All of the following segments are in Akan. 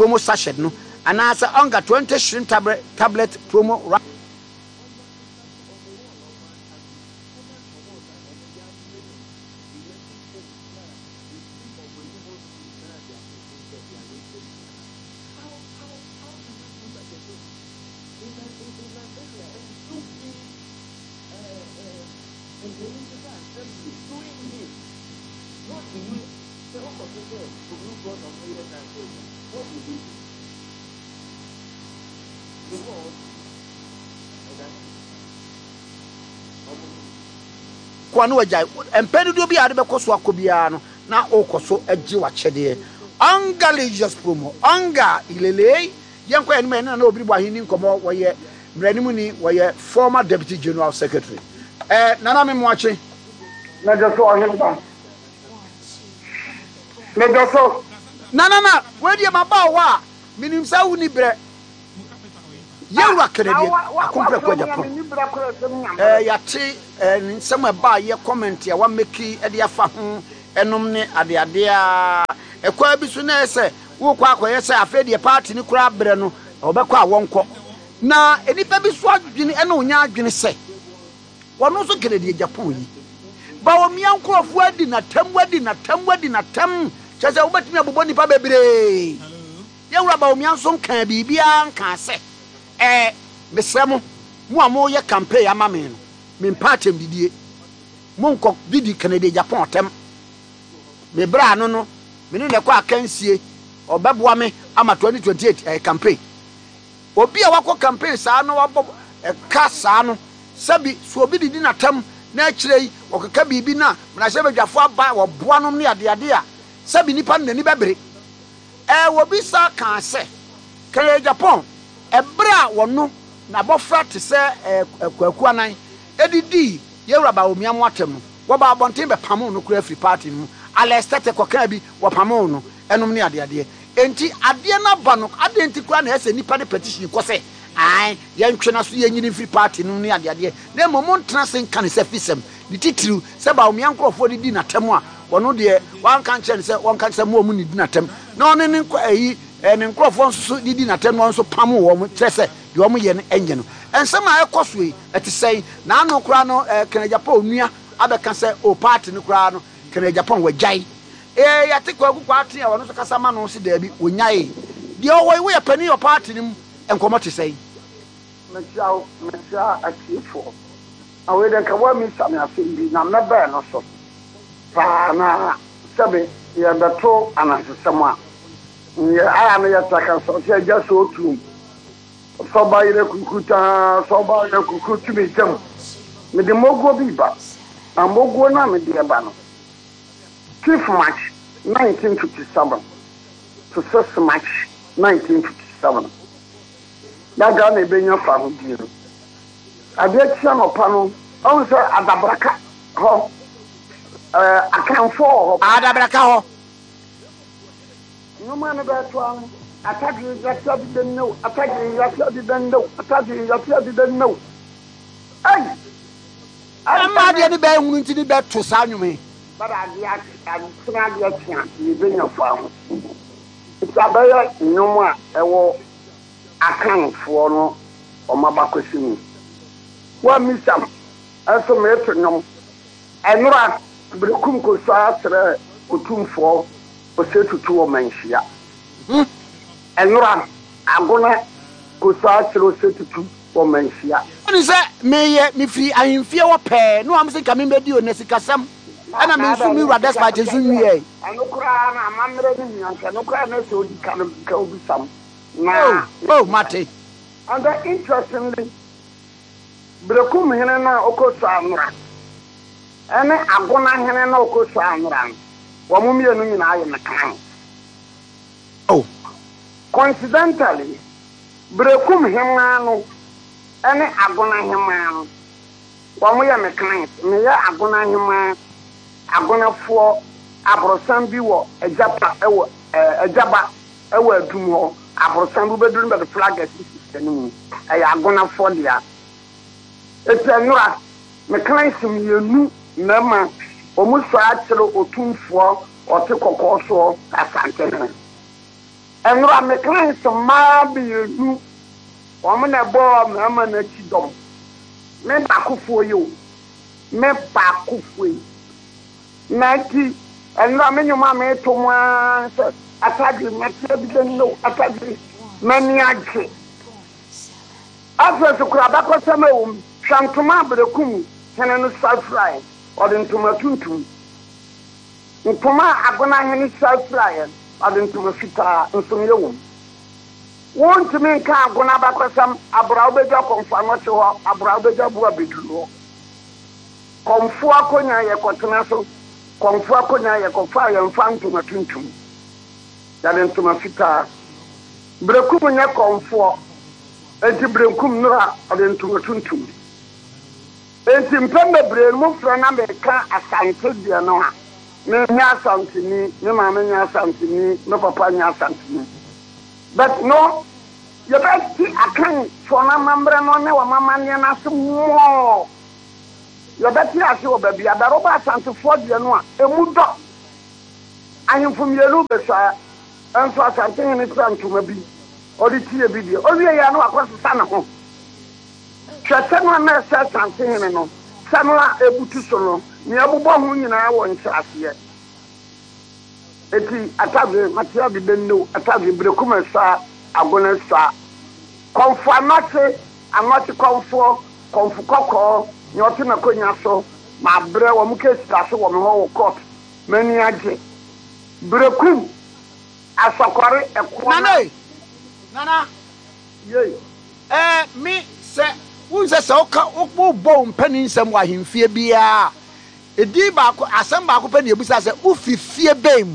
promo sachet no anasa onga 20 shrimp tablet promo kwanu wajai empeni do bi ade be koso akobia no na okoso agi wachede anga religious promo anga ilele yenko enme na obi bo ahini nkomo woye mranimu ni woye former deputy general secretary nana me moache na joso ohimba na joso nana wedi maba wa minim sa wuni bre yewra kredi akompre kwa japan yate nsema ba ye comment ya wa meki e de afa ho enom ne ade a ekwa bisu na ese wo kwa akoye se afede party ni kura bre no obekwa awonko na enipa bisu adwene ene onya adwene se wono so kredi japan yi ba wo miankrofo adi na tam chese wo betimi abobɔ nipa bebre yewra ba wo mianso nkan bibia nkan se mesremo mo amo ye campaign ama me no me party didie mo nko bidi Canada Japan tem me bra no me ne kwa akansie obeboa me ama 2028 campaign obi a wako campaign saa no wabo ka saa no sabi so obi didi na tem na akirei okeka bibi na na se badwafo aba wo boa no ne ade a sabi nipa na ni bebre obi sa kan se Canada Japan ebra wono na bofra te se kwaku anan edidi yewra ba omiam watem no wo ba abonten be pamo no kura free party no ala estate koka bi wo pamo no enom ne ade enti ade na ba no ade enti kura na ese nipa de petition ko se ai yentwe na so yenyini free party no ne ade na momo ntena sen kan se fisem di titiru se ba omiam krofo di na tem a wono de wan kan chen se won kan se mo mu ni di na tem na one ne nko ayi ne nkrofo nso didi na tem no nso pamo wo mo trese de wo mo ye no enye no ensema ekoso yi etisei na anu kura no Canada Japan onua abeka se o party no kura no Canada Japan wajai yate kwa ate ya wono so kasa ma no se da bi onyae de wo ye pani your party nim enkomo tisei mecha akifo awe de ka wa mi sami afimbi na meba no so pa na sabe ya dato anasesema ya aya no ya taka so se ja so tu so ba ire kukuta so ba ire kukutu mi tem me de mogo biba na mogo na me de ba no 5 March 1957 to 6 March 1957 daga na benya fa ho biiro ade tia no pa no on so adabraka ho akanfo ho adabraka ho no man ba to an atagi yatia di den no atagi yatia di den no atagi yatia di den no ai ama de ni ba hunu nti ni ba to sa nwume bara ade atsina de atia ni benya fa ho itabaya nyoma ewo akanfo no omabakwesimi wa misam aso meto nyom enura brekum ko sa atre otumfo osetutu o manhia enura agona ko sa atre osetutu o manhia oni se meye mi free ahemfie wo pe no am se ka me bedi o nasikasam ana me nsu mi rades ma jesu nwie anokura na amamre ni nyanka anokura na se odi kan ka obisam na mate and interestingly brekum hene na okoso anura ene agona hene na okoso anura wo mumie no nyina aye mekan coincidentally brekum hene no ene agona hene no wo mo ye mekan me ya agona hene agona fo abrosan bi wo ejapa ewo ejaba ewo adum ho abrosan bu beduru be flag system ni ay agona fo dia etenura me kan sim yenu nama omuso akere otumfo ote kokoso asante enra me clients ma be you woman na bo ma na chi dom me ba kufo yo me ba kufo na ti enra me nyuma me to mo atagi me ti bi den no atagi mani age after kura ba ko sama shantuma brekum hene no safrai odentuma tuntum ntuma agona hene safrai odentuma fita nsomyewu won't mean ka agona ba ko sam abra obeja konfa no che ho abra obeja bu abeduro konfu akonya ye kotena so konfu akonya ye kofa ye mfa ntuma tuntum odentuma fita brekum nya konfu enti brekum nura odentuma tuntum enti mpembe bre mu fro na me ka asante dia no ha me nya asante ni me ma me nya asante ni me papa nya asante ni but no you bet ti akan for na mambre no ne wa mama ne na so mo you bet ti ase o ba bia da roba asante fo dia no a emu do ahemfo mielu be sa enso asante ni trantuma bi odi tie bi dia o wie ya no akwasa na ho Chatano na sa something no. Samla ebutu so no. Ni abubo hu nyina wo nchase. Eti atabe matia bi benno atabe brekuma sa agona sa. Konfo amate konfo kokko nyote na konya so ma bre wo mu kesi so wo me ho court. Mani age. Brekum asakore ekwo. Nana. Yey. Me se unse se oka bo mpani nsem wa hemfie bia edi ba ko asem ba ko pani ebusa se ufifie bem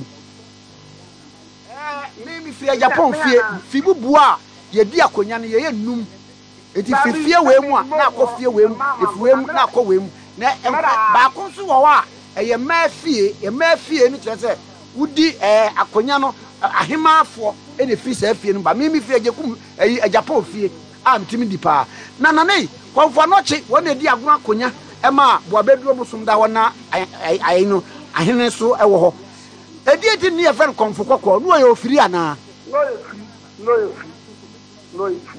me fie Japan fie fibubu a ye di akonya no ye num eti fifie we mu a na akofie we mu efuwe mu na akɔwe mu na ba ko so wo a eye mafie ni kire se udi akonya no ahemafo ene fi se fie no ba me fie Japan Japan fie am timi dipa na nanei konfo nochi wona di agona akonya ema bo abeduro busum da wona ayi no ahene so ewo ho edi edi ni efen konfo kokko no ye ofiri ana no ye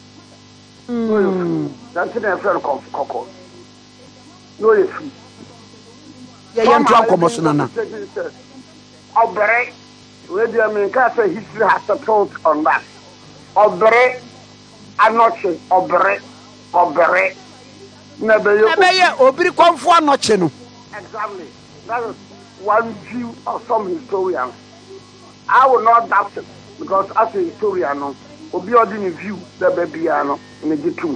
that's the efen konfo kokko no ye free ye yentu akomoso nana obere we dey mean ka say history has settled on that obere anoche obere nebeye obiri konfo anoche no exactly that is one view of some historians. I will not doubt it because as a historian no obi ordinary view the baby no me gitu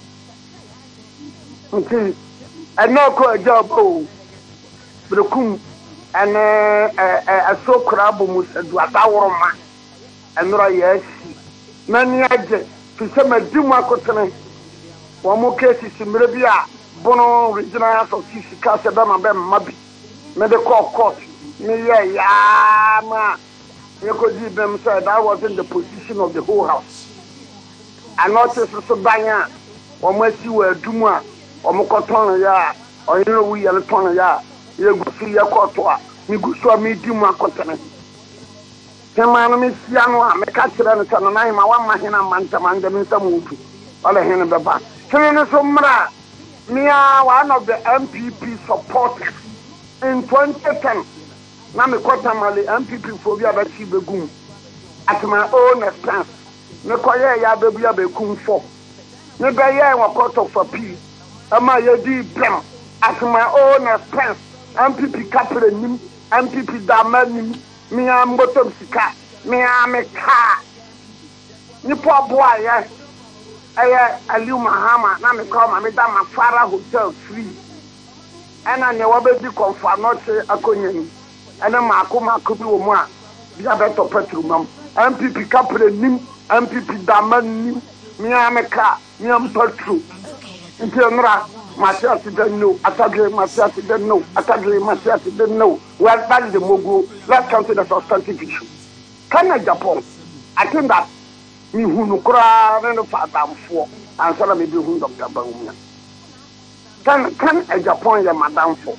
nti eno ko job o brekum ene asokra bomu sadu atawroma enora yesi nani age fisema dimu akotene womo kesi simre bia bono regional association ka se na be mabi me de court me ya ma you could give them said I was in the position of the whole house. I noticed so banya or mercy were duma or mokoton ya or you know we are ton ya you go see your courtois me go so me duma cotton. Temano me siano me catch and sanai ma one mahina mantamanda in some movie all a hen of the back. Somra me are one of the MPP supporters in 2010. Na me kwata mali MPP phobia ba chi begum at my own expense me koye ya bebia bekum for me be ye wa court of appeal ama ye di bem at my own expense MPP capre nim MPP damanim me am bottom sika me am ka ni po boa ye eye Aliu Mahama na me call ma me da ma Fara hotel free ena ne wa be di confirm not akonyen ene mako bi wo mu a bia beto petrol mam MPP kapre nim MPP daman nim mi ameka mi am petrol nti nra Matias didn't know Atagre Matias didn't know Atagre Matias didn't know well that is the mogo let's come to the substantive issue can Japan I think that mi hunu kra no fatamfo ansala me bi hunu Dr. Bawumia can a Japan ya madam for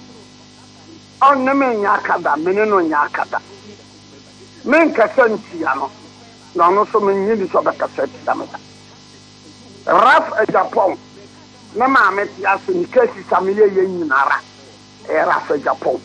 on ne men yakada meneno yakada men kasanti ano na no so menyi di so beka set dameda raf a Japan na ma meti aso ni kesi samiye ye nyinara raf a Japan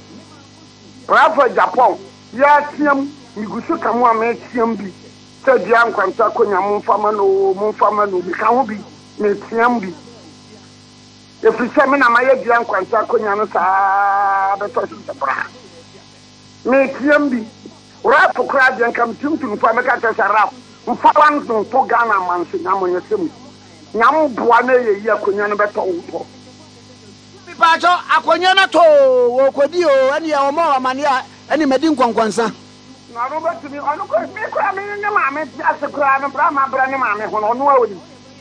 ya tiam migusu kamu a me tiam bi se dia nkwanta konya mumfama no bi ka ho bi me tiam bi efise me na ma ye dia nkwanta konya no saa be to se bra me tiam bi rap kra dia kam tuntum fa me ka ta rap mfa wan to Ghana man se nyamo yesem nyam boa na ye yi akonya no beto wo mi pa jo akonya na to wo kodi o ani e omo amane a ani medi nkwankwansa na ro betimi onu ko mi kra me ne ma me ti asekra no bra ma bra ne ma me hono onu awodi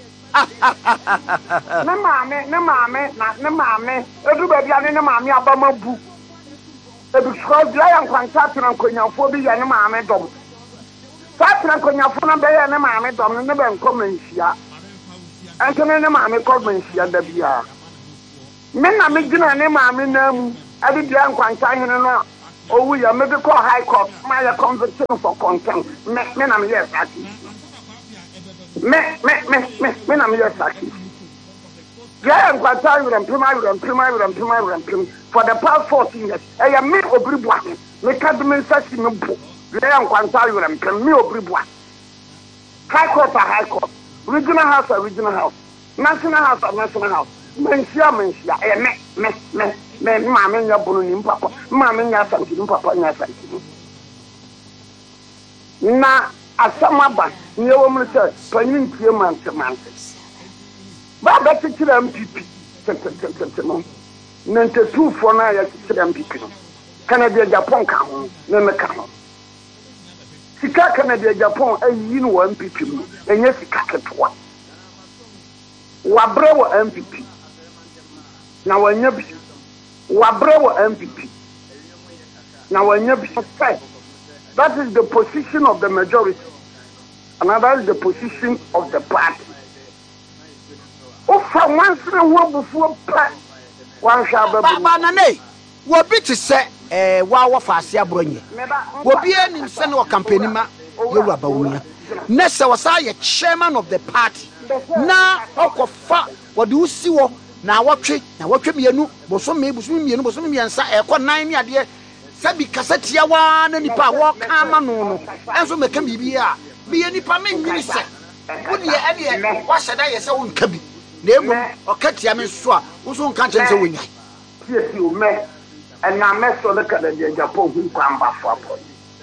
ne ma me edu ba bia ne ma me abama bu edu so bia ya nkwanta tena nkonyafo bi ya ne ma me dom sa tena nkonyafo na be ya ne ma me dom ne be nkomanhia antene ne ma me komanhia da bia me na me gina ne ma me na mu ade bia nkwanta hene no owu ya me be call high court my conviction for contempt me na me yes aki me na me yes aki yeah nkwanta for the past 14 years e ya me obribua me kadme sasi me bo yeah nkwanta me obribua high court regional house national house mensia me mama nya bunu ni papa mama nya santi ni papa nya santi na asamaba nye wo mu se panyin tie man ba ba tikira MPP no nante tufo na ya tikira MPP no Canada Japan ka ho na me ka ho sika Canada Japan ayi no wa MPP no enye sika ketwa wabre wo MPP na wanya bi wabre wo MPP na wanya bi that is the position of the majority and that is the position of the party ofa wansre wo bufu pa wan hwa babu ba na nei wo bi ti se wa wo fa ase abronye wo bi ani se no campaign ma yewu abawunya na se wasa ye chairman of the party na okofa wo de usi wo na wotwe mienu boso miensa nan ni ade sabi kasatia wa na nipa wo ka ma no enso meka bibia bi nipa menyiri se wodi ade wa shada ye se wo nka bi na emu okatia me so a wo so nka chen se wonya tie o me na me so le kada de Japan hu kwamba fo apo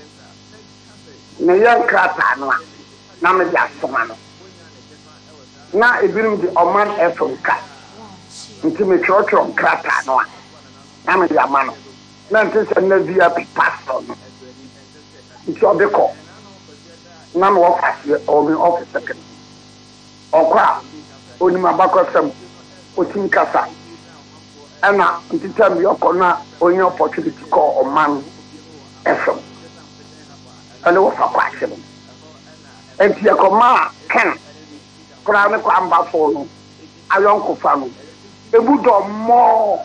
na yanka ta no na me ja soma no na ebirim di oman Africa nti me chọchọ krata no na me ya ma no na nti se na VIP pastor no nti obeko na no office o me office second okwa oni mabakosem otin kasa ana nti tam yoko na onye opportunity call oman FM ana wo fa kwa chelo nti yakoma ken kura me kwa mba fo no ayonko fa no ebudo more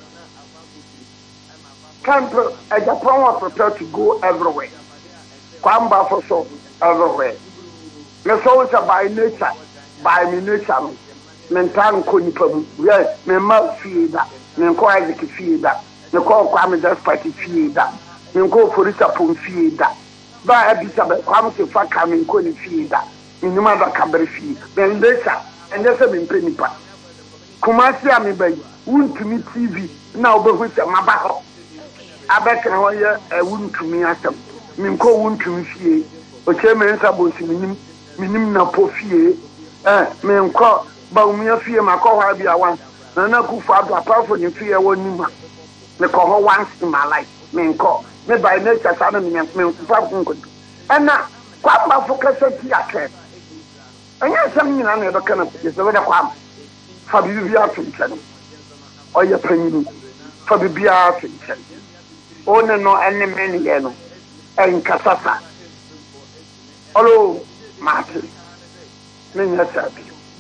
camp Japan was prepared to go everywhere. Kwamba for so everywhere. Me so it's by nature, by me nature. Mental ko nipa mu. Yes, me ma fie da. Me ko Isaac fie da. Me ko Kwame just party fie da. Me ko Forisa pon fie da. Ba abisa be Kwame se fa ka me ko ni fie da. Me nima ba kabere fie. Ben nature, and just me mpe nipa. Kumasi ami bayi wuntumi TV na obehu se mabako abeka ho ye wuntumi asem minko wuntumi fie oche me nsa bonsi minim na pofie minko ba umia fie makọ ha bia wan na kufa do apafo ni fie wonima me ko ho once in my life minko me by nature sana me kufa kunko ana kwamba focus ti akẹ anya sam nyina na ebeka na pese we da kwam Fabi bia tunchen oye panyin Fabi bia tunchen one no enemy ye no enkasasa olo mate menya sabi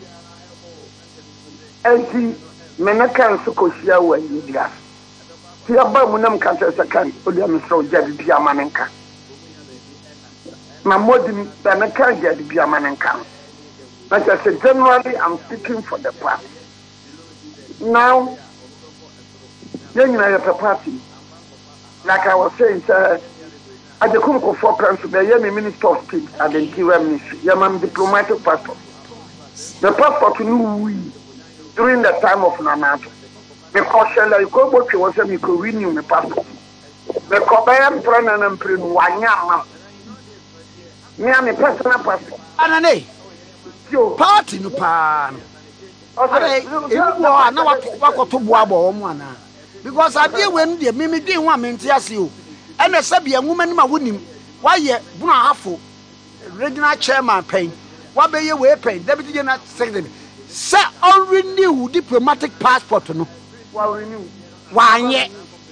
enti menaka nsukohia wa yidia ti aba mu nam kanse sakan odi amsro jadi bia manenka na modim da na kan get bi amanenka but I say generally I'm speaking for the party now you know the party like I was saying sir at the Kumko for council the Minister of State at the Interior Ministry Yaman diplomatic passport the passport knew during the time of Nanato because Shella Kobo was a micro renew the passport the Kobayan Pranan and Prin Wanyama near the personal passport Anane party no pan okay if you are now what to boabo one because I deal when the mimi didn't want me to ask you and a Sabian woman ma wouldn't why ye Buna Hafo regional chairman paying what be your way paying deputy general secretary sir already new diplomatic passport no well renew why yet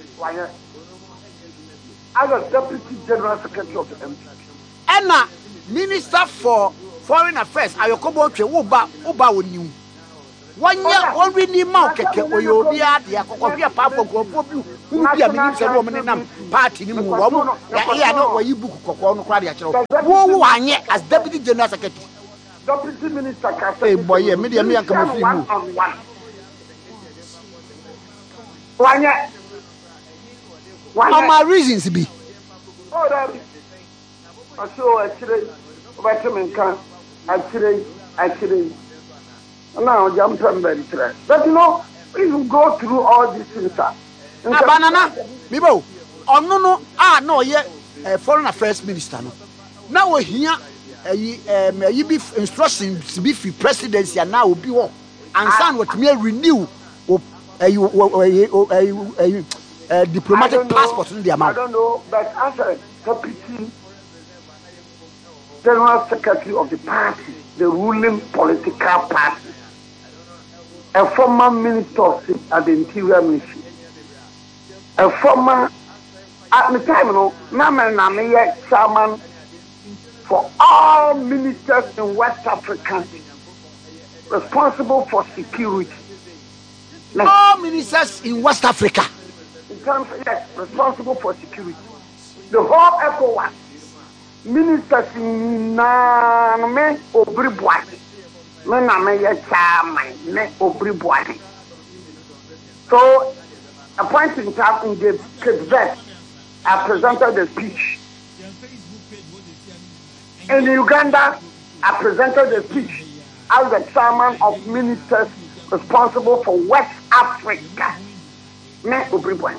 I was deputy general secretary of the MP and minister for foreign affairs ayokobo twe uba wonu wanya already ma keke oyo bi ade akokofia pafo grofo bi bia minim se no menam party ni mu wo mu ya no wayi book kokko no kwa de akere wo wanye as deputy general secretary deputy minister ka say boy me de me yanka mo fi mu wanye my reasons be oh that aso akire obatamenka akire now jump from very stress but you know if you go through all these things banana bibo onu no no ye foreign affairs minister no na wo hia yi be instructions be free presidency and now obi wo ansan what me renew diplomatic passport in the amount I don't know but as a deputy general secretary of the party the ruling political party a former minister of state at the Interior Ministry a former at the time no na chairman for all ministers in West Africa responsible for security all ministers in West Africa in terms of yes responsible for security the whole ECOWAS ministers in me Obribuati me na me ye chairman me Obribuati so a point in time in the Cape Verde I presented the speech in Uganda I presented the speech as the chairman of ministers responsible for West Africa me Obribuati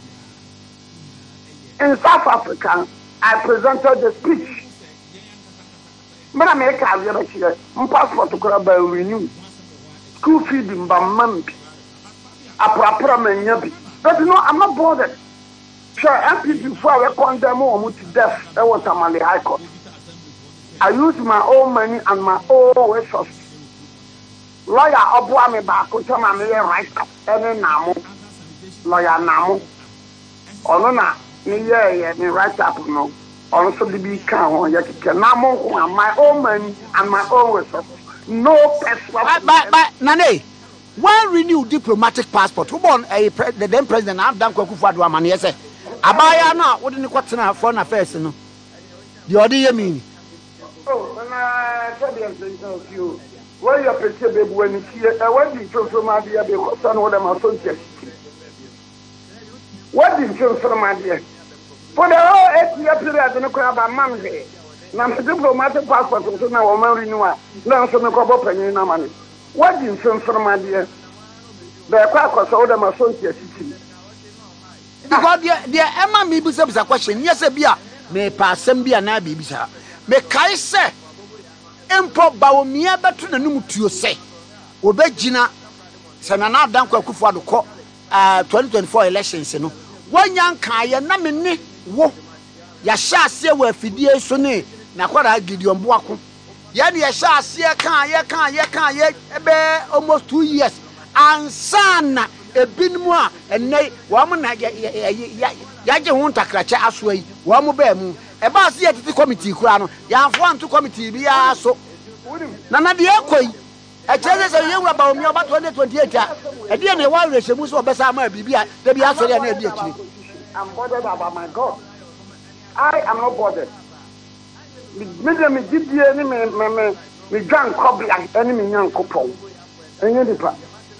in South Africa I presented the speech. But America has never seen my passport to grab by renew. School feeding by month. A proper man, but you know, I'm not bothered. Sure, MP before I condemn him to death, that was on the High Court. I use my own money and my own resources. Lawyer Obuame Bako, tell me right up, any Namu. Lawyer Namu. Or no. Me right up no. Also the big count my own money and my own resources. No personal. But Nane, one renew diplomatic passport. Who born the then president Adam Kwaku-Addo man yes. Abaya na what didn't quite foreign affairs no. The other you mean? Oh, when I tell you, where you picture baby when you see it, when you from my dear because I know them associates. What did you from my dear? For the whole 8-year period, no crab and money. Now, the diplomatic passport was now a man renewal. Now, so no crop penny in money. What did you from my dear? The crack was all them associates. Because the Emma maybe is a question. Yes, a beer may pass some beer na baby, sir. May Kai say, Emperor Baumia better than you to say. Obegina, Sanana Danko Kufuado 2024 elections, you know. One young Kaya Namini. Wo ya sha se wa fidie so ne na kwara Gideon Boako ya ne ya sha se kan ye ebe almost 2 years ansana ebinmu a enne wo mo na ya je ho ntakrache aso yi wo mo ba mu e ba se yetiti committee kura no ya afo anto committee bi ya so na de ekoi e cheze se ye wura ba omi oba 2028 a e de ne wa rehemu so obesa ma bibia de bia so ya na e bi akiri I'm bothered about my God. I am not bothered. me didie ni me dwan kobia eni me nyankopon enye dipa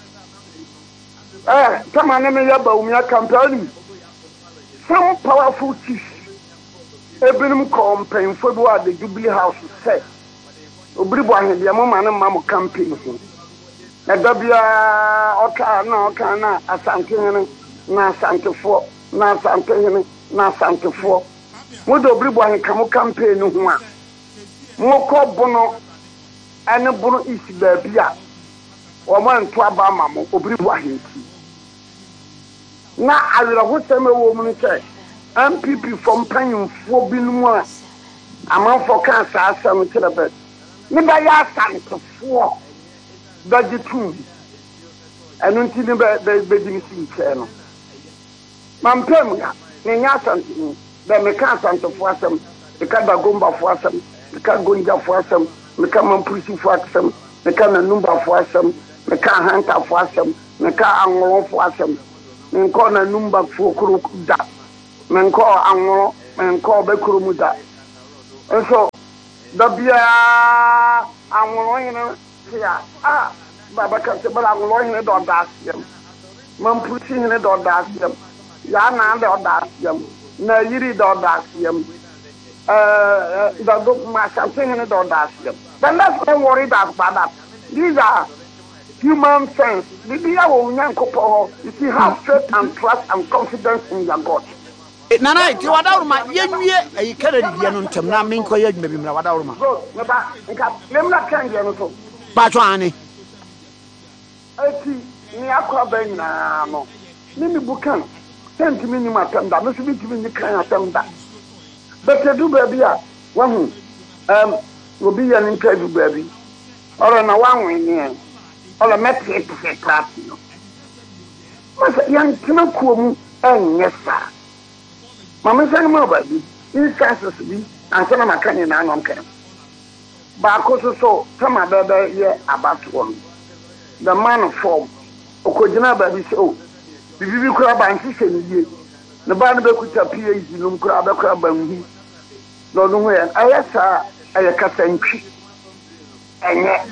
tama na me yaba umia campaign some powerful chiefs ebinim campaign for do at the Jubilee House say obribo ahede mo ma na ma campaign ho na dabia oka na asante hene na asantefo na asante hene na asantefo mo do obribo ahede kam campaign ho a mo ko bono ane bono isi baabia o ma nto aba ma mo obribo ahede na awira ho teme wo mu nche MPP from panyimfo binumu a amanfo kan sa asam kirebe ni ba ya santefo dagitu enu nti ni be dimisi nche no mampem ya ne nya santu be me kan santefo asam me ka dagomba fo asam me ka gonja fo asam me ka mampusi fo asam me ka nanumba fo asam me ka hanta fo asam me ka anwo fo asam me ko nanumba fo kuru da men ko anwo men ko be kuru mu da so dabia anwo yin ya baba ka se bala anwo yin do da siem mampusi yin do da siem ya na do da siem na yiri do da siem da do ma something yin do da siem then let's not worry about that. These are human sense. Libya will nyankopo. You see, have faith and trust and confidence in your God. Nana, you are down my ye carry the anuntum, now mean coy, maybe Mawadaurma. Go, Lemla can get also. Patwani. I see, Niakwa Benamo. Nimi Bukan, 10 minima tender, no should be given the kind of tender. But they do, baby, one will be an interview, baby, or an one win, or a metric to say crap. What's a young Tinakum and yes, sir. Mamma sang more baby, instances be, and some of my canyon and on camp. Barcoso so, some other year about one. The man of form, Okojana baby so, the Vivi crab and sister in ye. The Barnaby could appear in Lum crab, a crab and he. No, nowhere, I saw a catanchi. And yet,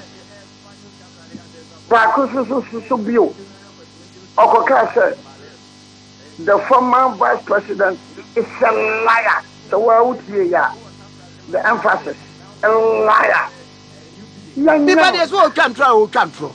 Barcoso so be. Okoka said, the former vice president is a liar. So why would you the emphasis? A liar. Everybody as well can try.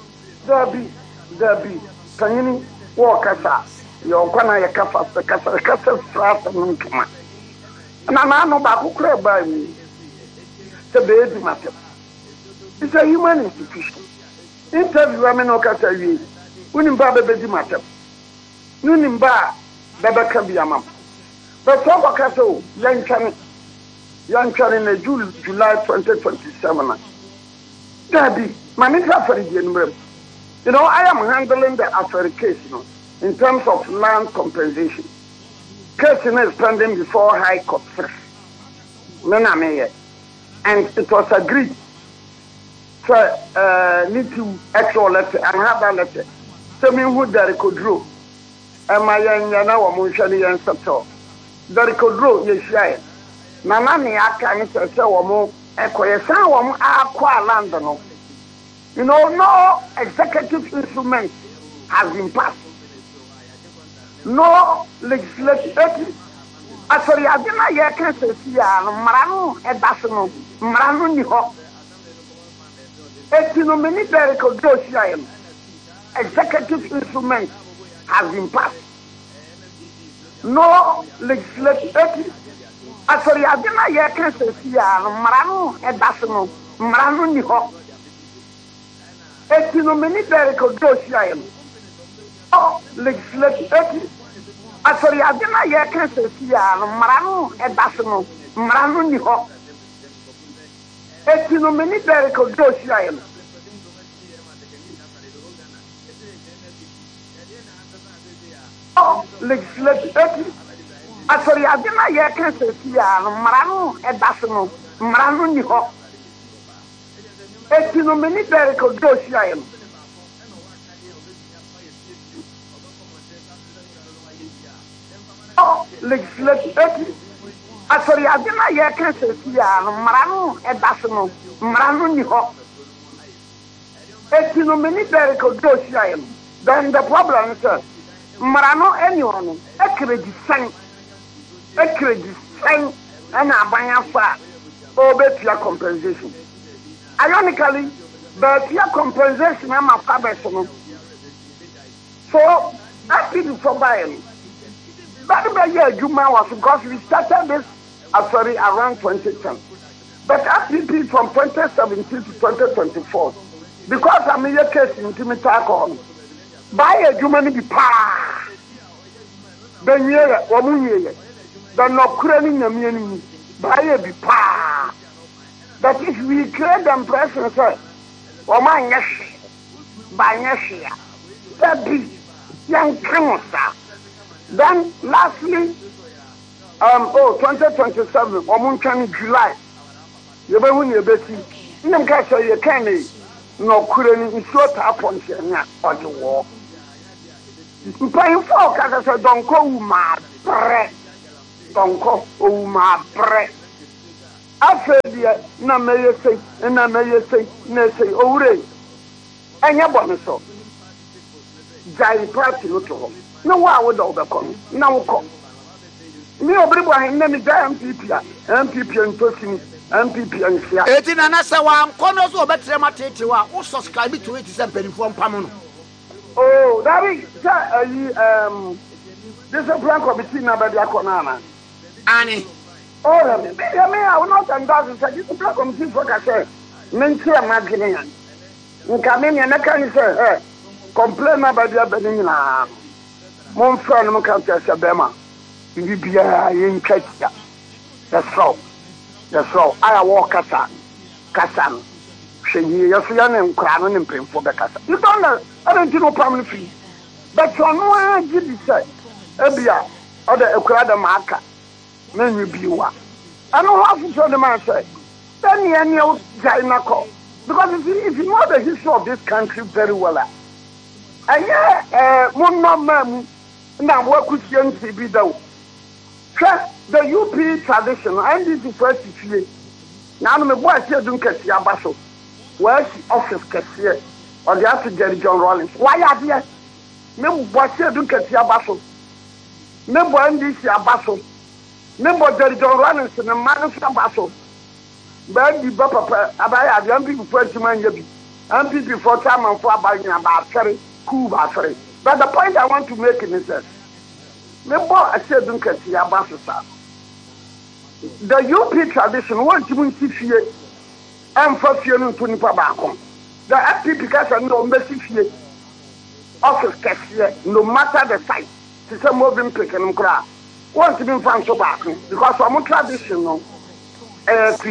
There be. Can you walk as us? Your corner, the castle, flat and come on. And I know about who crab by me. The baby matter. It's a human institution. Interview women or Catari. Winning Baba baby matter. Nunimba, Baba Kabiamam. But Toba Cato, young Chani in July 2027. Daddy, Manika for the you know, I am handling the Afri case, in terms of land compensation. Case is pending before High Court 6. And it was agreed to need to actual letter and have that letter. So me who that could draw. And my young Yana or Munshani and Sato. That could draw, yes, Nanani, I can't say, or acquire some aqua London. You know, no executive instrument has been passed. No legislative. Actually, I didn't hear Kansas here, Marano, and Bassano, Marano, Niho. It's no many medical dose. Executive instrument has been passed. No legislative. Actually, I didn't hear Kansas here, Marano, and Bassano, Marano, Niho. It's no many medical dose. No legislative. Actually, I didn't hear Kansas here, Marano, and Bassano, Marano, Niho. It's no many medical dose. Legislative. Actually, I didn't hear Kansas here, Marano, and Bassano, Marano, Niho. It's no many medical dose. Legislative. Asori adina ye kan sesi ya no mara no edaso no mara no ni ho. Eti no meni dere ko do sia ye. Then the problem is mara no anyone no ekredi san and abanya fa obetia compensation. Ironically, but your compensation am a fabeso. So after the survival, that year Juma was because we started this around 2010. But FPP from 2017 to 2024, because I'm in your case in Timitako, buy a Jumani be pa. Then year, 1 year, then no craning a meaning, buy a be pa. But if we create the impression, sir, or my yes, by yes, that be young cancer. Then lastly, 2027, or July, you be when you be see, you can't say you can't, no couldn't short upon here or the war. Paying for Casa don't call my bread, don't call my bread. I said, no, may you say, and I may you say, oh, ray. And your bonus, so. Jai party, no one would overcome. Now, come. Me, everyone, name is MPP and talking, MPP and Sia. 18 and that's one corners of better Matetiwa, who subscribe to it is a penny from Pamono. Oh, that is, this is a plan committee number the Akonana. Annie. Oh, me, I will not endorse it. This is a plan committee for Cassette. Mention Magdalene. You come in and I can say, complain about the Benina. Mon friend, Mokanta Sabema. You be in Katia. That's all. I walk Cassan. She is young and crying and praying for the Casa. You don't know, I don't know permanent fee. But for no one did it say, Ebia, or the Equada Marca. Then you be one. I know how to tell the man say, then you know Jainako. Because if you know the history of this country very well, and yeah, one man now work with young CB though. The UP tradition, and this is first year. Now, my boy here don't catch your basso. Where's the office cashier or the after Jerry John Rollins? Why are there? No boy here don't catch your basso. No boy in this your basso. No boy Jerry John Rollins and a man of basso. But the Papa, Abaya, the young people first man, and people for time and for about very cool. But the point I want to make is that. No boy I said don't catch your basso. The UP tradition, what you will see here, and for feeling to Nipa Bacon. The FPP can no message office cashier, no matter the size. It's a moving pick and cry. Want to be found so back because from traditional, free,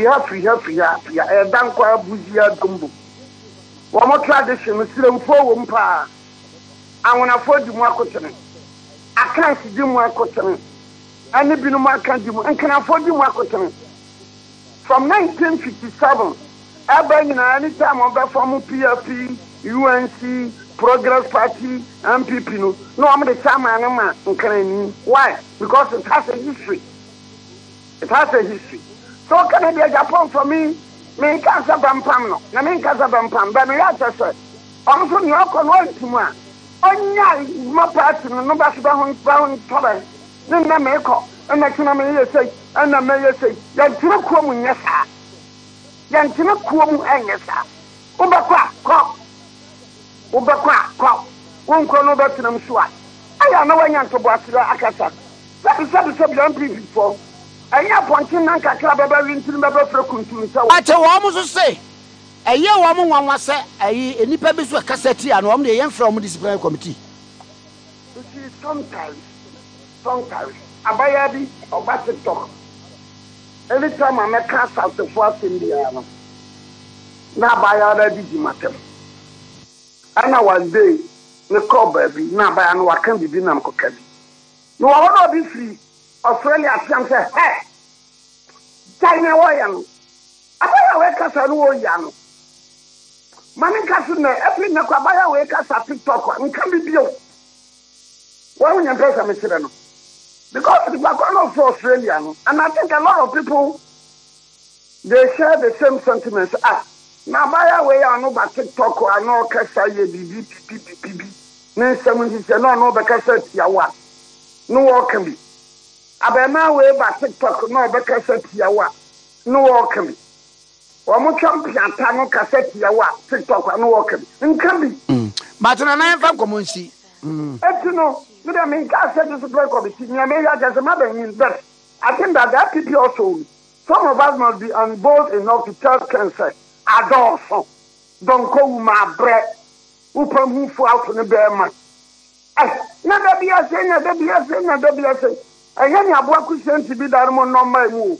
Danqua Buzia Dumbo. One more tradition is still for Wumpa. I want to afford you more cotton. I can't see you more cotton. And if you know my country, and can afford you more cotton. From 1957, any time of the former PFP, UNC, Progress Party, MPP, no, I'm the same animal in Canada. Why? Because it has a history. It has a history. So, can it be a Japan for me? Me can't have them pam no. Na me can't have them pam. But me have to say, I'm from New York on one tomorrow. On my party, no back down trouble. Then I make up, and I can say, and I may say, Yantina Quom, yes, sir. Yantina Quom, and yes, sir. Ubaqua, crop. Won't call no better than Swat. I know when you're to Basila Akasa. That is a young people before. And you're pointing Nanka Club about into the member for Kuntu. I tell almost say, a young woman was said, a nipabis were cassette and one day from the disciplinary committee. You see, sometimes, Abayadi or Basset talk. Every time I make cast out the first Indiana. Now Bayada did matter. And I was day, the call baby, now by an wakan be dinam cocaine. You are not be free. Australia can say, hey, China Wayan. I wake us a war yano. Mammy Castle, every Nakabaya wake us a TikTok and can be built. Why when you press a Mr. Because the background of Australia, and I think a lot of people, they share the same sentiments. Now, by the way, I know about TikTok, I know Kasa, BB. Then someone said, no, because Yawa. No one can be. I now way about TikTok, no, because Yawa. No one can be. Or more champion, Tano Cassette Yawa, TikTok, no one can be. And can be. But I am from Comunsi. You know, I mean, I said this is a committee. I mean, as a mother in that. I think that people also, some of us must be bold enough to tell cancer. Adolfo, don't call my bread. Open who for out on the bear man. Never be a saying, never be a saying, never be a saying. I hear your boy who sent to be that one on my move.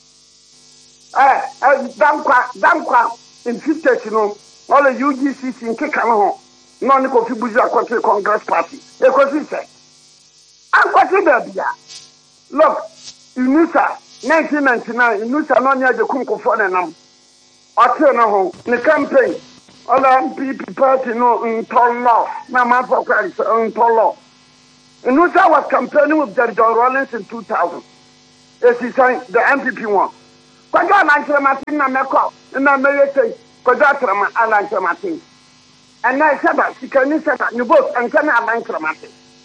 Dankwa in 50, you know, all the UGC in Kikano, non coffee Buja Country Congress Party. Because he said, I'm quite a look, in Nusa, 1999, in Nusa, non near the Kunko for them. I tell you, the campaign, all the people party no in Tolo, my mother Christ in Tolo. And Nusa was campaigning with John Rollins in 2000. Yes, he signed the MPP one. Because I like Martin and Meko, and I may say, because I like Martin. And I said that she can say that you both and can I like Martin.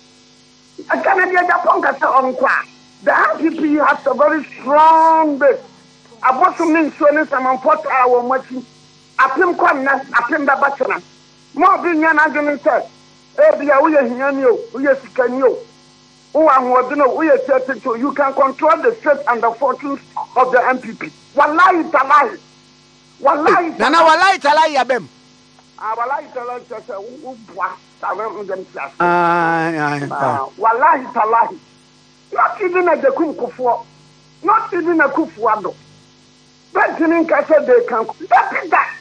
I cannot get a punk at on class. The MPP has a very strong base. I bought some insurance and I'm 4 hours watching. I think corner, I think the bachelor. More being an argument said, we are here, we are sick and you. Oh, I want to know, we are certain to you can control the fate and the fortunes of the MPP. Wallahi talai. Wallahi talai. Nana wallahi talai yabem. Wallahi talai sasa ubwa tawem ndemsia. Wallahi talai. Not even a Kufuo. Not even a Kufuado. That didn't catch they can. That big that.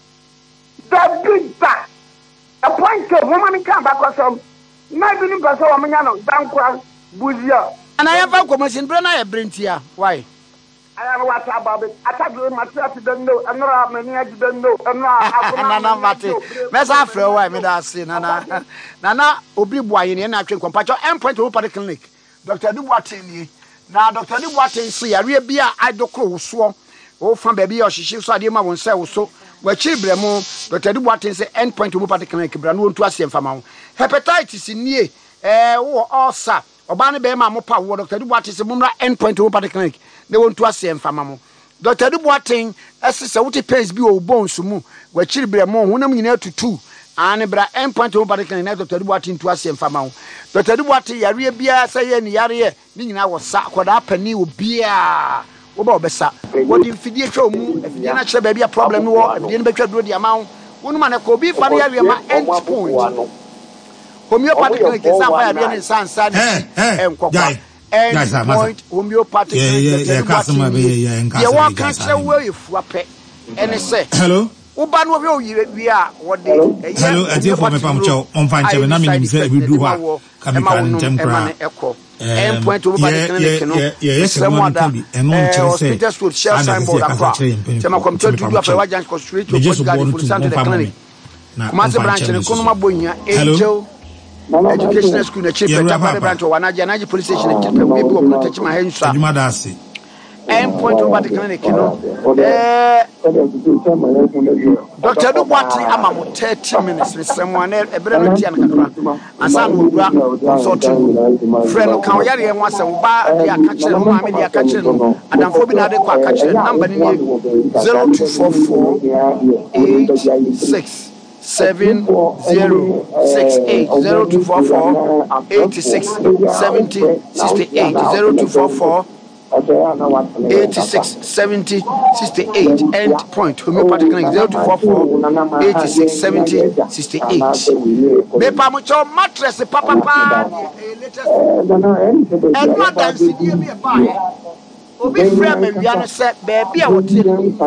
That big that. A point of woman come back or some. Maybe you pass over Miano, Dankwa, Buzia. And I have a commission, Brenna, Brintia. Why? I am what about it. I thought you myself didn't know, and not many I didn't know, and now Mati. Let's after a while, Medasi, Nana. Nana, Obi Boy, and I can compare and point to Open Clinic. Dr. Dubois. Now, Dr. Dubois, see, I really be I do close swamp. Oh, from baby or she so I didn't want to say so. Where children, Dr. Dubois say end point to Open Clinic, Branu to us in Famau. Hepatitis in ye, or sir, or Barney Bema Mopa, Dr. Dubois is a mumra end point to Open Clinic. They want to us in Famamo. Dr. Dubois, as a what pays be or bones to move, where children more, one minute to 2. And bra end point to Open Clinic, Dr. Dubois to us in Famau. Dr. Dubois, Yaria Bia, say any Yaria, meaning I was sack what happened, you beer. What do you feel? If you're not sure, baby, a problem, if you didn't do the amount, one man could be funny, end point. Homeopathic is somewhere in San and Coca. And point homeopathic. You walk cancer where you frappe and say, hello. Ubano, we are what day. Hello, I dear for my pamcho on fine 7 minutes. We do what can echo. And point to yes, someone that Peter Street, share signboard across. Some computer to do a Wajan Street to just go to the clinic. Master branch and Konoma Boya, Angel Educational School, the chief branch of Wanaja Police Station, and Chipper, we will touch my hands. And point over the clinic, you know. Dr. Dubois, I'm 30 minutes with someone else, a brand and some will grab consulting. Friend of Kawari and once a bar, they are catching, Mamma, they are catching, and I'm hoping that they are catching number 0244 86 7068 0244 86 70 68 0244 86 70 68 end point homeopathic clinic 0244 86 70 68 Bepa mucho mattress papa latest and not dance here be buy obi frame me wian say baby a wotie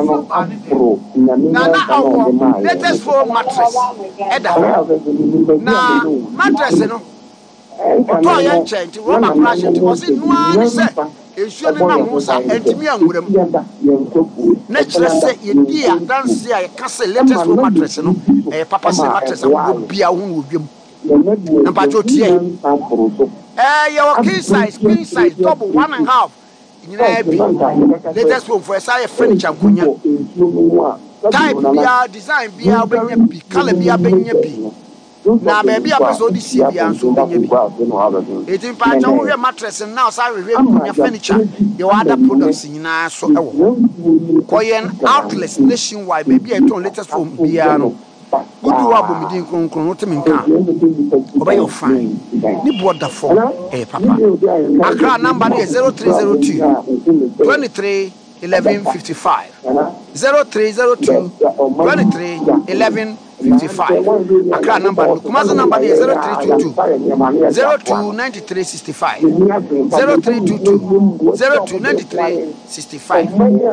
na our latest foam mattress eda na mattress no oto yan change rubber crash it was in one say esuo ni na musa entimi anwuram natural say ye dia dance ya kase latest foam mattress no papa say mattress a wo bia ho no odwam na pa cho tie Your king size, queen size, double 1.5. Latest phone for a furniture. Type bia, design bia, benye color bia, benye bi. Na baby a person this year and so benye bi. 18 patch on your mattress and now sorry we your furniture. Your other products in so Koyen outlets nationwide baby I turn latest phone bia no. Good do abomidin kronkron no teminka. Obey your fine. Ni border for papa. Accra number is 0302 23 1155 0302 23 1155. Accra number Kumasi number is 0322 029365 0322 029365.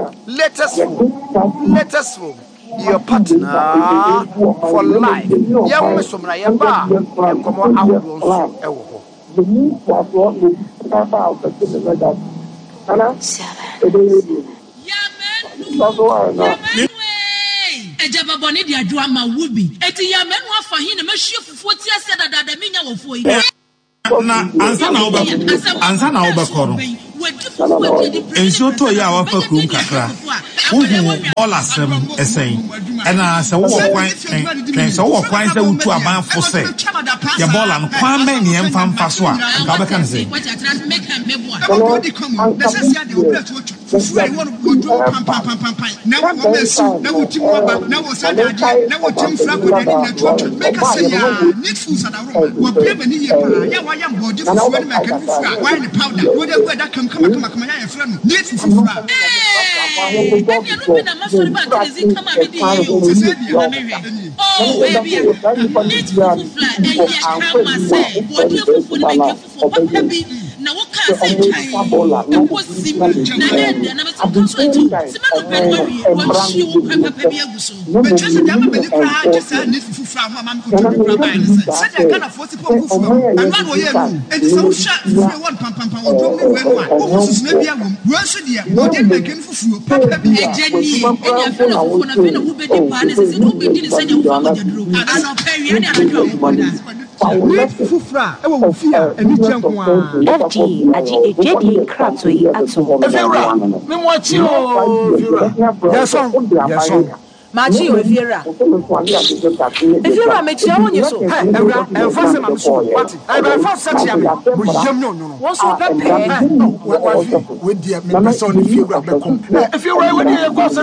Latest phone. Your partner for life. Young Miss Somra Yaba, and come on out. Ejaba boni dia drama wubi. Eti ya menu afa hin na mahwie fufuo ti ase dada minya wo fo yi. Na ansa na obekọ no. Enso to ya wa fa krum kakra. Uhu all asem esen. Ena se wo kwan se wo kwan se wutu aban fo se. Ya ball an kwan me ne emfa so a. Ka be kan se. Fufu I want to go pam. Now we go now we team over. Now we say that now we team flag with the network. Make us say need food at the room. We play many years. Yeah, why am body for when make it flag. Why the powder? Where the way that come ya friend. Need food flag. Hey, you look at my sorry about this come and be oh baby. Need food flag. And yeah, come and say what you food make it for baby. Na wo ka say chai e wo sim na end na me so so to sima no pere wo shi wo papa bi aguso me twese da ma beli pra just need fufu ho ma ko to pra ba ni say da kana fo sipo fufu anu anu ye nu e ti so sha fufu won pam o dom ni we no a wo susu na bia wom wo so dia wo de na ken fufu papa bi ejeni enya fe na fufu na fe na wo be di pa na se no be di ni se nya wo fa ko jaduro ana pe wi na na wo da Fufra, I will fear and you jump one. FG, AJD, Cratway, Atom. Me watch you, yes, sir. Machi Vera. If you are making your own, so and first, I'm so what? I first such a no. What's your pepper? With the son, if you grab the comp. If you were with you, go to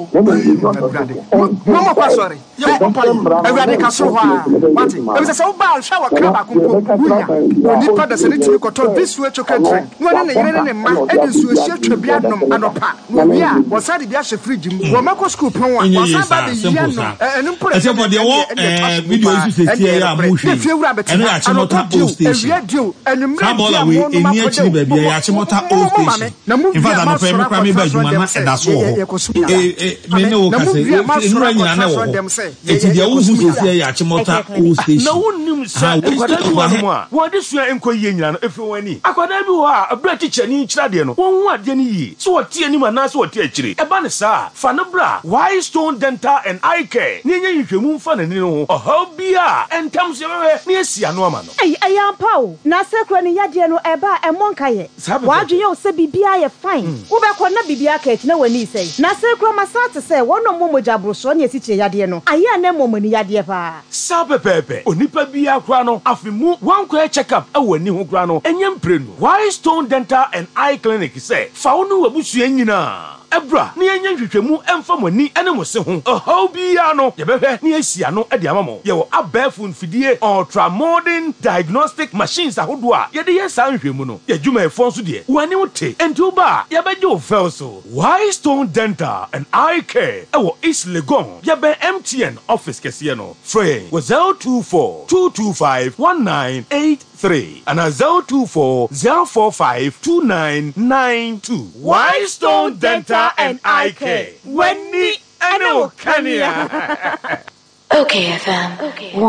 the bowl. Mama, sorry. Everybody can so what? There was a so bad shower crab. Nipa the sanitary control this way to country. One in a man, and so a shirt to be at no and a pack. Yeah, was I the Asha fridge? Wamako school power. Simple sir. Except the war video is here ya mushi. And ya Chimota Old Station. Sabola we eni achi baby ya Chimota Old Station. In fact na fe me kwa me ba juma na da so ho. Me ne wo kase. Enura nyina na wo. Eti dia wo hu se ya Chimota Old Station. Na wonnim sa akwada bi wa ho a. Wo de so enkoyie nyina no efi wani. Akwada bi wo a abra teacher ni kira de no. Won hu ade ni yi. So wo tie ni ma na so wo tie akire. E ba ne sa. Fa no bra. Why Stone Dental and Eye Care. Niye yihwemu fa na ni no. Oho bia entam se be ni asia no ama no. Ayampa o. Na sekro ni yade no eba emonka ye. Wadwe ye o se bibia ye fine. Wo be ko na bibia ka eti na wani sei. Na sekro masate se wono momoja broso na esiche yade no. Aya na momoni yade pa. Sabe pepe. Onipa bia kra no afimu wan ko check up e wani ho kra no. Enyem prenu. Why Stone Dental and Eye Clinic say fa wono wabusu anyina. Ebra ni enya hwehwemu emfa mani ene mo se ho oho bia no ye behwe ni asia no e de amamo ye wo abafun fidie ultra modern diagnostic machines ahodo a ye de ye san hwemu no ye dwuma efo so de wani wote enti uba ye beje o fel so Why Stone Dental and Eye Care e wo East Legon ye be MTN office kese no free wo 024 225 1983 and 024 045 2992 Why Stone Dental and Eye Care. Wendy Ano Kania. Okay, FM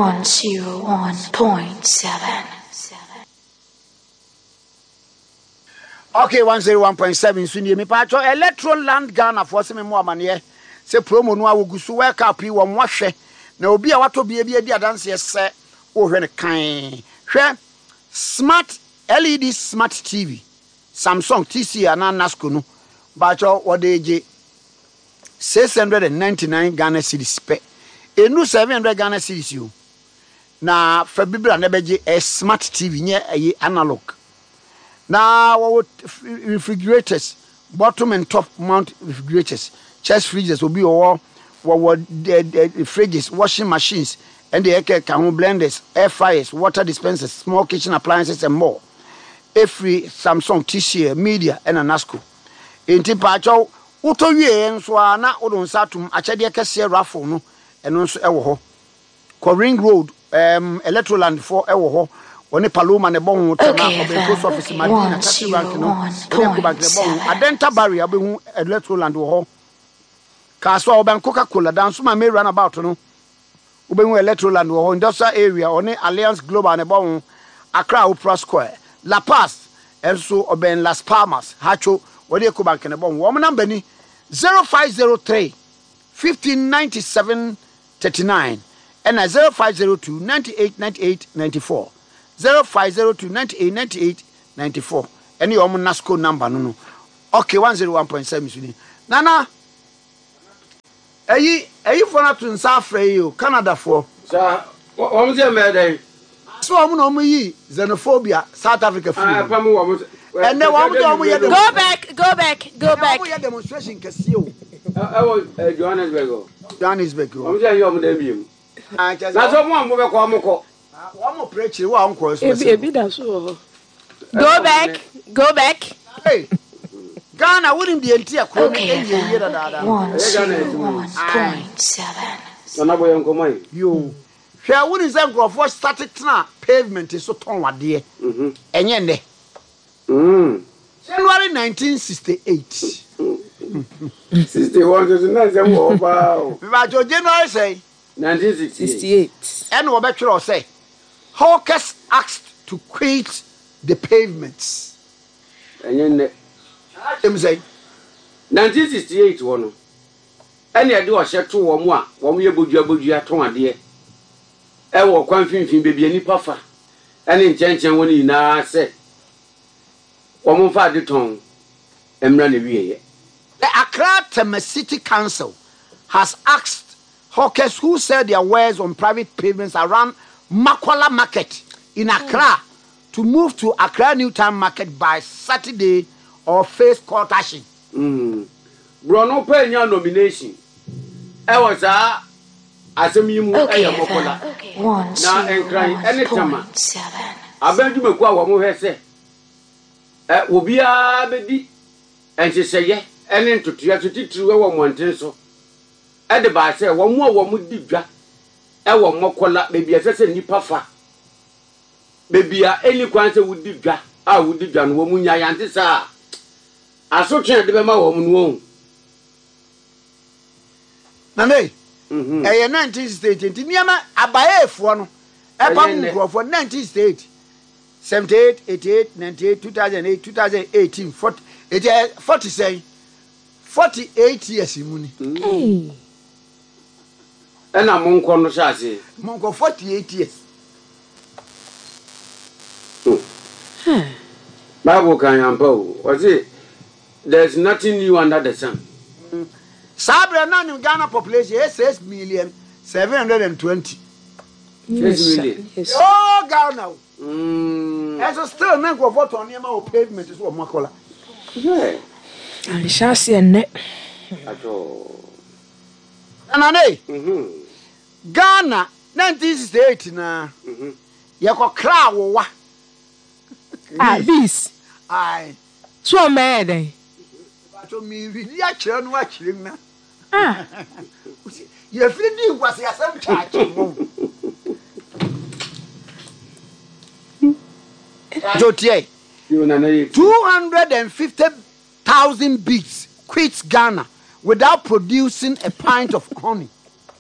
101.7. Okay, 101.7 Sunday. Me patcho Electroland Ghana for some more money. Se promo no agusu work up you on wahwe. Na obi a wato bia dia dance se o hwe ne kan. Hwe Smart LED smart TV Samsung TC and Nasco no bacho wode 699 Ghana cedis pe enu 700 Ghana cedis you na fa bibra na beje a smart TV nye ayi analog na refrigerators bottom and top mount refrigerators chest freezers obi or fridges washing machines and the blenders air fryers water dispensers small kitchen appliances and more every Samsung TC media and Nasco enti pacho uto wie nso na odon satum achede kese raffle no eno nso ewo ho ko ring road Electroland for ewo ho oni Paloma ne bon tema obe post office Madina Cash Bank no ko bank ne bon adenta barrier be hu Electroland wo ho ka so oben Coca-Cola dan so ma me run about no obe hu Electroland wo ho industrial area oni Alliance Global ne bon Accra Opera Square La Paz enso oben Las Palmas Hacho wodi ko bank ne bon wo number ni 0503 1597 39 and 0502 9898 94 0502 9898 94 any Nasco number no okay 101.7 suni nana ayi for na to nsa afre you Canada for sir wo say me dey so no yi xenophobia South Africa for and then go back we demonstration kesi o Johannesburg wo say you dey biem na so mo be ko mo ko wo preach wo anko so ebi da so go back hey Ghana wouldn't be anti akro Okay, FM 101.7. na boy nko mai yo hwe wouldn't say for started na pavement so ton wade enye nde January 1968 61 to 9 say wo ba we ba January say 1968 and we betwere say Hawkers asked to quit the pavements enye nde em say 1968 wono ene ade o hyeto wo mo a wo mo ye bodua ton ade e wo kwan finfin bebia nipa fa ene nchenchen woni na se wo mo fa ade ton emra na wieye. The Accra Tema City Council has asked hawkers who sell their wares on private pavements around Makwala Market in Accra to move to Accra New Town Market by Saturday or face court action. Bruno Penya nomination. I was asemimu Makwala. Na enkran anytime. Abendu mekwa wo mo hwese. Obia bedi enheseye ene ntotua titiri wo monten so. Ede ba se wo mo didwa wo Makwala bebia sese nipa fa. Bebia eni kwan se wudidwa wudidwa no wo munya yante sa asotwe de be ma wo mu no na me 1968 niama abaefo no epa nkrofo 1968 78 88 98 2008 2018 40 48 years imuni ena monko no shase monko 48 years Bible can ampo was it there's nothing new under the sun. Sabre na in Ghana population is 6,720,000. 6 million. Yes. Oh Ghana. As a still men go vote on your pavement is what Makwala. Yeah. I shall see a net. At all. And Ghana 1968 na yako kra wo wa. This. Aye. So mad. To me really a chire no akire na. You feel di kwase asem charge mo. Jotie. 250,000 beats quits Ghana without producing a pint of honey.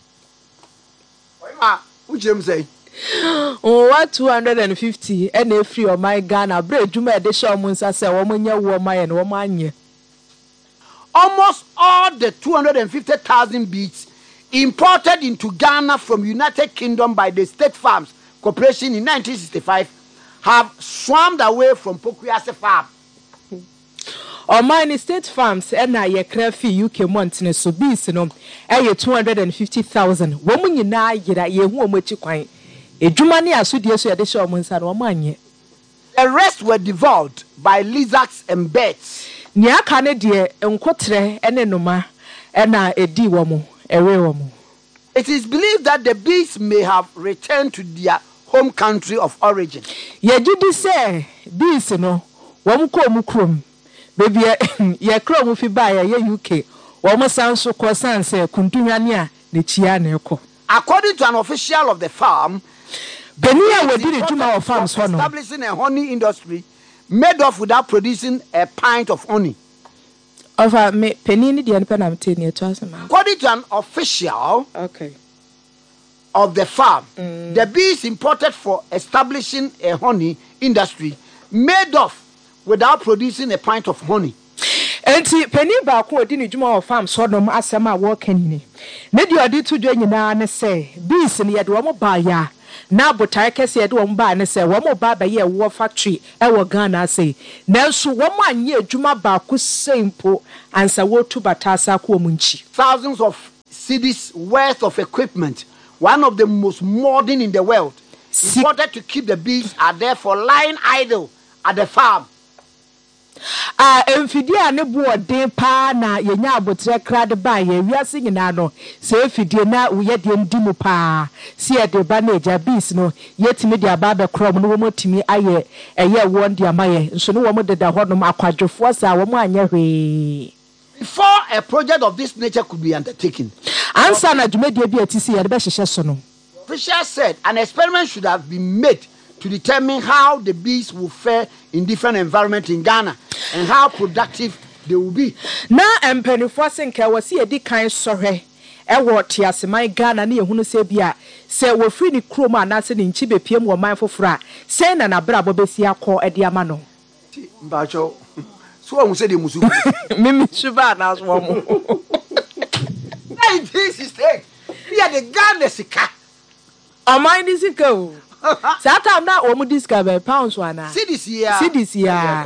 What you say? What 250 and a free of my Ghana bread you made the show Munsa say woman ya woman and woman. Almost all the 250,000 beets imported into Ghana from United Kingdom by the State Farms Corporation in 1965 have swarmed away from Pokuase farm. Omani State Farms ena ye krafi UK Montane so bees no eye 250,000 womu nyina yira ye hu omachi kwan edwuma ne asodie so ye de hye omonsa no omanye. The rest were devoured by lizards and birds. Ni aka ne de enkotre ene noma ena edi womu ewe womu. It is believed that the bees may have returned to their home country of origin. Ye judi say bees no womu ko mu krom baby ye krom fi ba ye UK womu san so ko san say kuntunwane a ne chia na eko. According to an official of the farm, Benia we did juma of farms for no establishing a honey industry made off without producing a pint of honey. Over me penini the penam teni to asema. According to an official of the farm, the bees imported for establishing a honey industry made off without producing a pint of honey. Enti penny ba ko odi ni juma of farm so no asema wo kanini. Ne di odi to dwa nyina ne say bees ne ye de wo ba ya na botai kese ye de wo ba ne say wo ba ba ye wo factory e wo Ghana say nanso wo anye adwuma ba ko sempo ansa wo tu batasa ko omunchi. Thousands of cedis worth of equipment, one of the most modern in the world, imported to keep the bees are therefore lying idle at the farm. Emfidia ne buodin pa na yenya abotre krade ba ye wiase nyina no se efidie na uye de ndimu pa se ye de ba na eja bees no yetimi de aba be krom no wo timi aye eye won de amaye nso no wo mo deda hodom akwadwefo sa wo mo anya hwe. Before a project of this nature could be undertaken, answer na dwumedie bi atisi ye de be hyehye so no. Official said an experiment should have been made to determine how the bees will fare in different environments in Ghana and how productive they will be. Na empenifo senka wasi edi kan sohwe ewo tiaseman Ghana na yehunu se bia se wo free ni kroma na se ni nchi bepiem wo man fofora se na na bra bobesi akọ edi ama no. Mbacho so won se de musu mimi suba na so mo. Hey, this is it. We are the Ghana sika. Amai ni sika o. Sata na o mu discover pounds wana. Cedis ya. Cedis ya.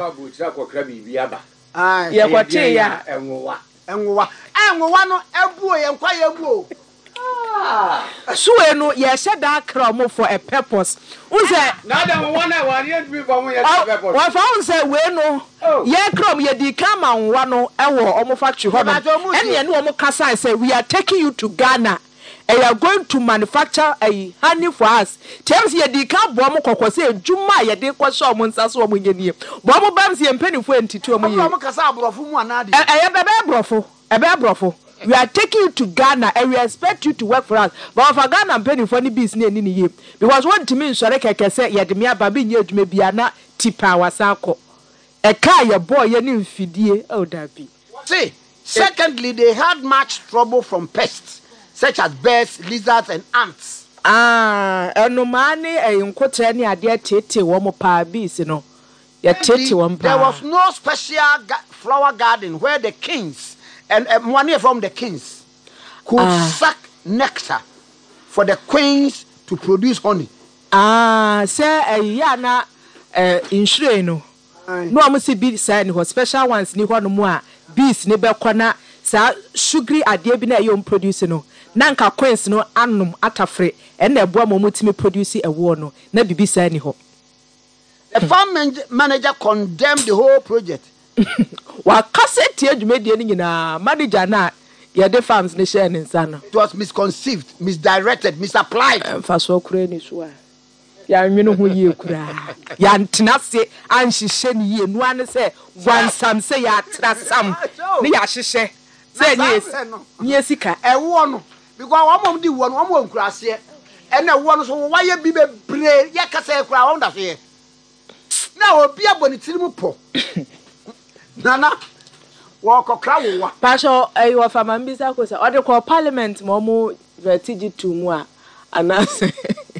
Ah, ye kwache ya enwowa. Enwowa no ebuo ye nkwa ye ebuo. Suwe no ye sheda kra for a purpose. Unse na da wo na wa ye dwi for mo ye purpose. Wa fa unse we no ye kra ye di kama nwa no ewo omo factory ho no. Ene ne omo kasa say we are taking you to Ghana. And you are going to manufacture a honey for us. Tells you the camp bomb say Juma ya de kwa so monsa so mo nyenie. Bomb bams ye mpeni fo entitu mo ye. Brofo. We are taking you to Ghana and we expect you to work for us. But for Ghana mpeni fo ni business ni ye. Because what to me sure keke say ye de me ababi nye adwuma bia na tipa wasako. E ka ye boy ye ni mfidie o dabi. See, secondly they had much trouble from pests such as birds, lizards, and ants. Enomani enkotre ni ade tete wo mo pa bees no. Ya tete wo mpa. There was no special flower garden where the kings and one from the kings could suck nectar for the queens to produce honey. Say ya na insure no. No am see bees say ni special ones ni ho no mu a bees ni be kona sa sugary ade bi na e yom produce no. Nanka queens no anum atafre and na eboa momutimi produce ewo no na bibisa ni ho. The farm manager condemned the whole project. Wa cassette adwumedie ni nyina manager na ye the farms ni share nsa no. It was misconceived, misdirected, misapplied. Faso kure ni so a ya nwene ho ye kura ya ntena se anhihye ni ye nu ane se wansam se ya trasam ni ya hihye se ni sika ewo no because one mom di wo no one nkurase e na wo no so wa ye bi bebre ye kasa e kura wo nda so ye na obi abonitiri mu po nana wo kokra wo wa pasho wo fama mbisa ko se o de ko parliament mo mu vertigi to mu a anase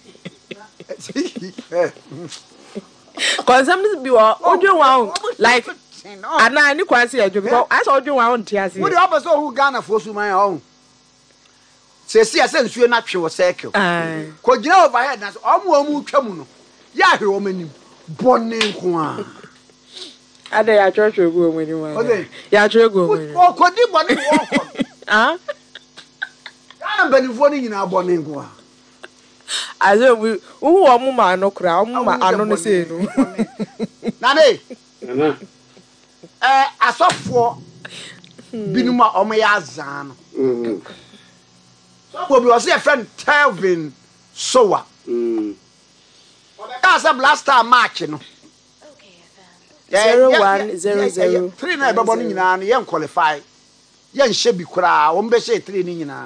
consumers be odwe wa like ana ni kwanse ya dwo because I saw odwe wa on tiase we dey obaso who Ghana for su man on se si ase nsuo na twe wo circle ko gina overhead na omo twam no ya hwe wo manim Bonne nko Ada ya church go when you want. Ya church go when. O ko di bonne wo ko. Ah? Ka benifo ni nyina bonne nko Azo we wo mo ma no kra, mo ma ano no sei no. Nane. Asofo binuma omo ya azan no. So bi o say friend Telvin Sowa. That's a blaster match no. 0100 3 na bebo no nyina no yen qualify. Yen hye bi kura, wo mbe hye 3 ni nyina.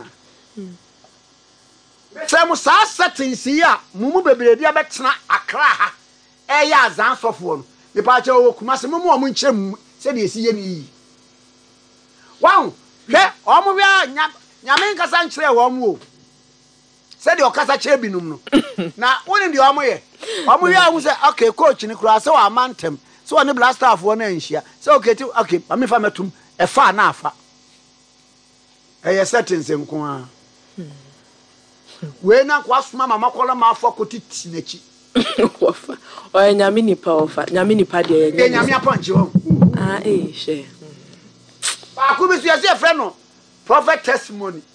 Sɛ sa settings ya mumu bebredi abetena akra ha eya azan sofo no nipa che wo kuma se mumu o mu nkyem se de esi ye ni yi wan hwɛ o mu bia nyame nkasa nkyerɛ wo mu o se de o kasa kyerɛ binum no na woni de o mu ye o mu ya mu se okay coach ni kura se wa mantem se woni blaster afo na nhia se okay mame fa metum e fa na afa settings nko a we na kwa suma mama kola ma afọ kotiti nachi ofa o nyame nipa ofa nyame nipa de ye nyame aponche wo she ba ku bi so ye friend no prophet testimony